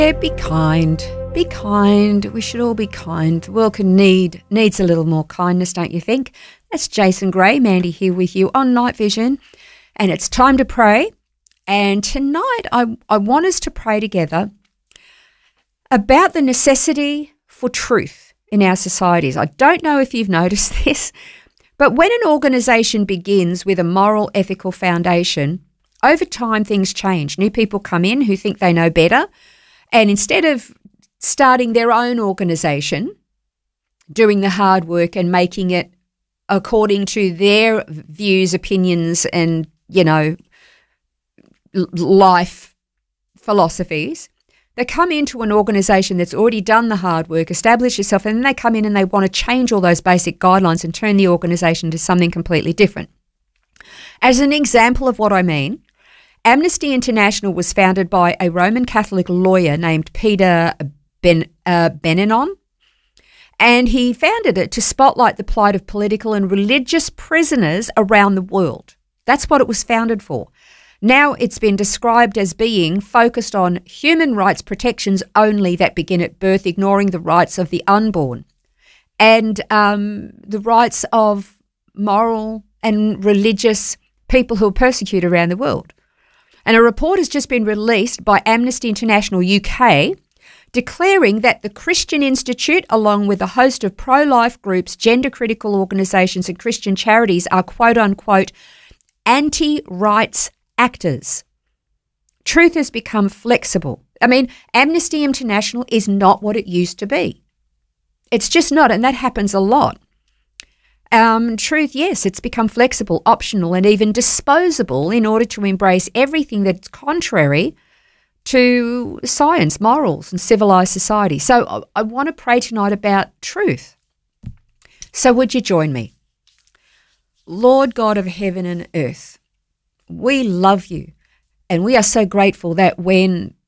Yeah, be kind. Be kind. We should all be kind. The world needs a little more kindness, don't you think? That's Jason Gray, Mandy here with you on Night Vision. And it's time to pray. And tonight I want us to pray together about the necessity for truth in our societies. I don't know if you've noticed this, but when an organisation begins with a moral, ethical foundation, over time things change. New people come in who think they know better, and instead of starting their own organisation, doing the hard work and making it according to their views, opinions and, life philosophies, they come into an organisation that's already done the hard work, established itself, and then they come in and they want to change all those basic guidelines and turn the organisation to something completely different. As an example of what I mean, Amnesty International was founded by a Roman Catholic lawyer named Peter Benenon, and he founded it to spotlight the plight of political and religious prisoners around the world. That's what it was founded for. Now it's been described as being focused on human rights protections only that begin at birth, ignoring the rights of the unborn and the rights of moral and religious people who are persecuted around the world. And a report has just been released by Amnesty International UK declaring that the Christian Institute, along with a host of pro-life groups, gender-critical organisations and Christian charities are quote-unquote anti-rights actors. Truth has become flexible. I mean, Amnesty International is not what it used to be. It's just not, and that happens a lot. Truth, yes, it's become flexible, optional, and even disposable in order to embrace everything that's contrary to science, morals, and civilised society. So I want to pray tonight about truth. So would you join me? Lord God of heaven and earth, we love you, and we are so grateful that when